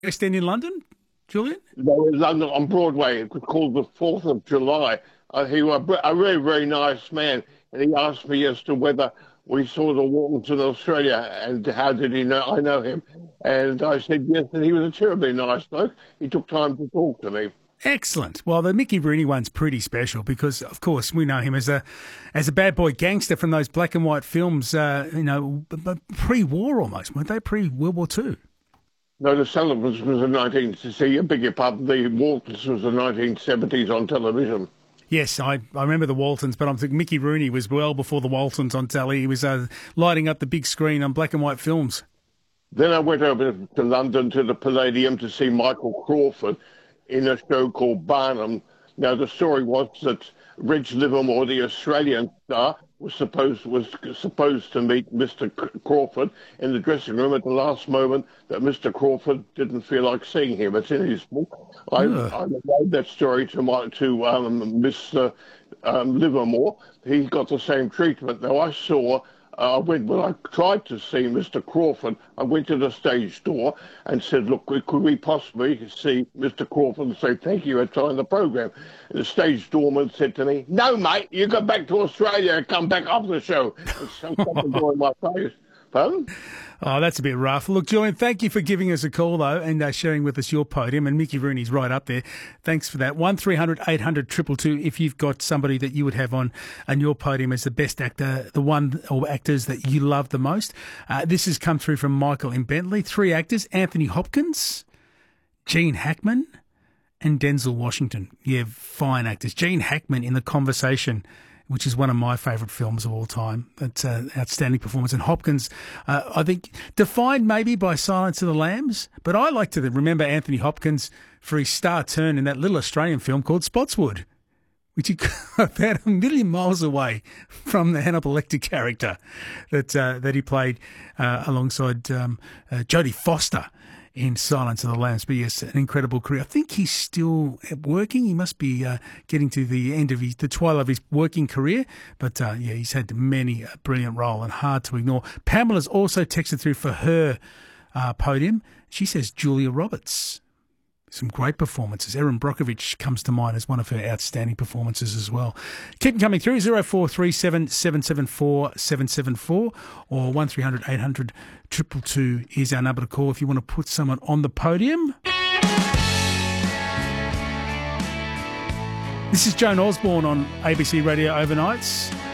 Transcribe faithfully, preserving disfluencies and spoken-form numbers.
West End in London, Julian? No, in London on Broadway. It was called the Fourth of July. Uh, he was a a very, very nice man, and he asked me as to whether we saw the Waltons in Australia and how did he know I know him. And I said yes, and he was a terribly nice bloke. He took time to talk to me. Excellent. Well, the Mickey Rooney one's pretty special because, of course, we know him as a as a bad boy gangster from those black and white films. Uh, you know, b- b- pre-war almost, weren't they? Pre-World War Two. No, the Sullivans was the nineteen. See, I beg your pardon. The Waltons was the nineteen seventies on television. Yes, I, I remember the Waltons, but I'm thinking Mickey Rooney was well before the Waltons on telly. He was uh, lighting up the big screen on black and white films. Then I went over to London to the Palladium to see Michael Crawford in a show called Barnum. Now the story was that Reg Livermore, the Australian star, was supposed was supposed to meet Mister Crawford in the dressing room at the last moment. That Mister Crawford didn't feel like seeing him. It's in his book. I, Ugh. I relayed that story to my to um, Mister Um, Livermore. He got the same treatment. Now I saw. Uh, I went when I tried to see Mister Crawford. I went to the stage door and said, "Look, could we possibly see Mister Crawford and say thank you and sign the program?" And the stage doorman said to me, "No, mate, you go back to Australia and come back after the show." And so the door in my face. Pardon? Oh, that's a bit rough. Look, Julian, thank you for giving us a call, though, and uh, sharing with us your podium. And Mickey Rooney's right up there. Thanks for that. one three hundred eight hundred two two two if you've got somebody that you would have on, on your podium as the best actor, the one or actors that you love the most. Uh, this has come through from Michael in Bentley. Three actors, Anthony Hopkins, Gene Hackman, and Denzel Washington. Yeah, fine actors. Gene Hackman in The Conversation, which is one of my favourite films of all time. That's an outstanding performance. And Hopkins, uh, I think, defined maybe by Silence of the Lambs, but I like to remember Anthony Hopkins for his star turn in that little Australian film called Spotswood, which he about a million miles away from the Hannibal Lecter character that uh, that he played uh, alongside um, uh, Jodie Foster in Silence of the Lambs. But yes, an incredible career. I think he's still working. He must be uh, getting to the end of his, the twilight of his working career. But uh, yeah, he's had many a brilliant role and hard to ignore. Pamela's also texted through for her uh, podium. She says Julia Roberts. Some great performances. Erin Brockovich comes to mind as one of her outstanding performances as well. Keep them coming through, zero four three seven, seven seven four, seven seven four or one three hundred eight hundred two two two is our number to call if you want to put someone on the podium. This is Joan Osborne on A B C Radio Overnights.